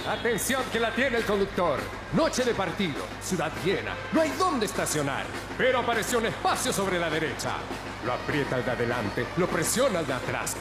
Atención que la tiene el conductor. Noche de partido, ciudad llena, no hay dónde estacionar. Pero apareció un espacio sobre la derecha. Lo aprieta el de adelante, lo presiona el de atrás.